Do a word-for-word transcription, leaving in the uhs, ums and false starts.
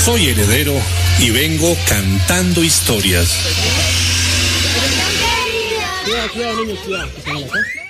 Soy heredero y vengo cantando historias. Cuidado, cuidado, niños, cuidado.